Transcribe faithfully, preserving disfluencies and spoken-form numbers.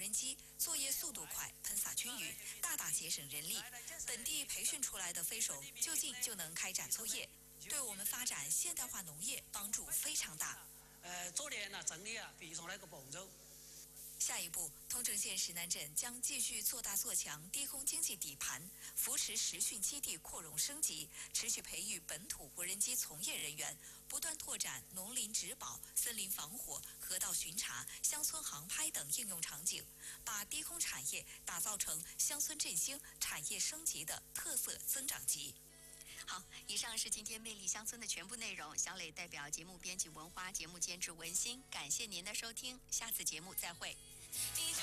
人机，作业速度快，喷洒均匀，大大节省人力。本地培训出来的飞手就近就能开展作业，对我们发展现代化农业帮助非常大。 呃，做年啊，整理啊，非常那个帮助。 下一步，通城县石南镇将继续做大做强低空经济底盘，扶持实训基地扩容升级，持续培育本土无人机从业人员，不断拓展农林植保、森林防火、河道巡查、乡村航拍等应用场景，把低空产业打造成乡村振兴、产业升级的特色增长极。好，以上是今天魅力乡村的全部内容。小磊代表节目编辑文花、节目监制文心，感谢您的收听，下次节目再会。